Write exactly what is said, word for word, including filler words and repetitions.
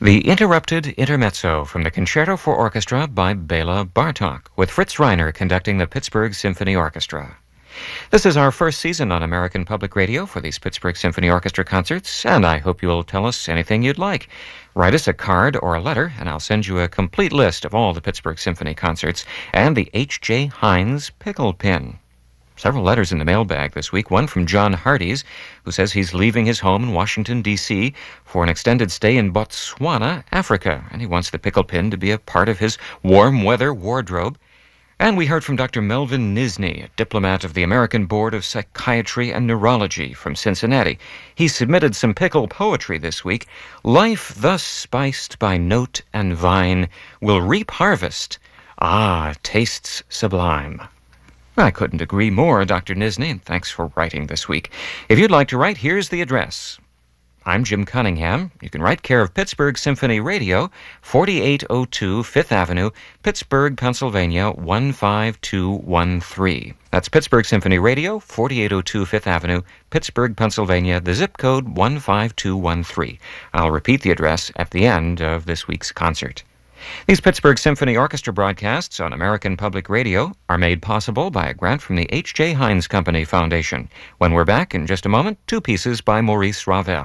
The Interrupted Intermezzo from the Concerto for Orchestra by Bela Bartok, with Fritz Reiner conducting the Pittsburgh Symphony Orchestra. This is our first season on American Public Radio for these Pittsburgh Symphony Orchestra concerts, and I hope you'll tell us anything you'd like. Write us a card or a letter, and I'll send you a complete list of all the Pittsburgh Symphony concerts and the H J Heinz pickle pin. Several letters in the mailbag this week, one from John Hardies, who says he's leaving his home in Washington, D C for an extended stay in Botswana, Africa, and he wants the pickle pin to be a part of his warm weather wardrobe. And we heard from Doctor Melvin Nisney, a diplomat of the American Board of Psychiatry and Neurology from Cincinnati. He submitted some pickle poetry this week. Life thus spiced by note and vine will reap harvest. Ah, tastes sublime. I couldn't agree more, Doctor Nisney, and thanks for writing this week. If you'd like to write, here's the address. I'm Jim Cunningham. You can write care of Pittsburgh Symphony Radio, forty-eight oh two Fifth Avenue, Pittsburgh, Pennsylvania, one five two one three. That's Pittsburgh Symphony Radio, forty-eight oh two Fifth Avenue, Pittsburgh, Pennsylvania, the zip code one five two one three. I'll repeat the address at the end of this week's concert. These Pittsburgh Symphony Orchestra broadcasts on American Public Radio are made possible by a grant from the H J Heinz Company Foundation. When we're back in just a moment, two pieces by Maurice Ravel.